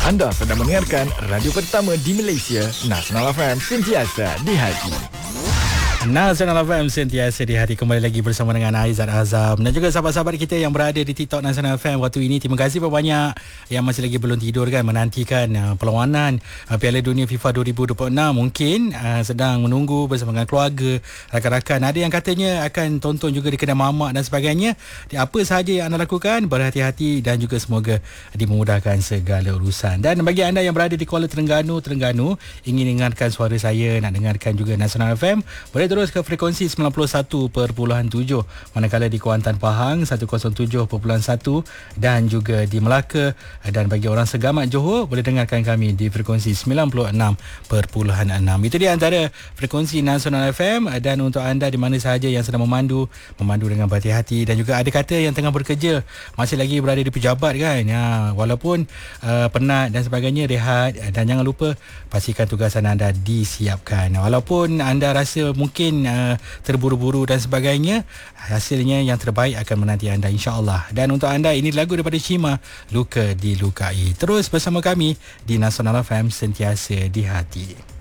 Anda sedang mendengarkan radio pertama di Malaysia, Nasional FM, sentiasa di hati. Nasional FM sentiasa di hati. Kembali lagi bersama dengan Aizat Azam dan juga sahabat-sahabat kita yang berada di TikTok Nasional FM waktu ini. Terima kasih banyak yang masih lagi belum tidur kan, menantikan perlawanan Piala Dunia FIFA 2026. Mungkin sedang menunggu bersama dengan keluarga, rakan-rakan. Ada yang katanya akan tonton juga di kedai mamak dan sebagainya. Apa sahaja yang anda lakukan, berhati-hati dan juga semoga dimudahkan segala urusan. Dan bagi anda yang berada di Kuala Terengganu, ingin dengarkan suara saya, nak dengarkan juga Nasional FM, boleh terus ke frekuensi 91.7, manakala di Kuantan Pahang 107.1 dan juga di Melaka. Dan bagi orang Segamat Johor, boleh dengarkan kami di frekuensi 96.6. Itu dia antara frekuensi Nasional FM. Dan untuk anda di mana sahaja yang sedang memandu dengan berhati-hati, dan juga ada kata yang tengah bekerja, masih lagi berada di pejabat kan, walaupun penat dan sebagainya, rehat dan jangan lupa pastikan tugasan anda disiapkan. Walaupun anda rasa mungkin terburu-buru dan sebagainya, hasilnya yang terbaik akan menanti anda, insya-Allah. Dan untuk anda, ini lagu daripada Shima, Luka Dilukai. Terus bersama kami di Nasional FM, sentiasa di hati.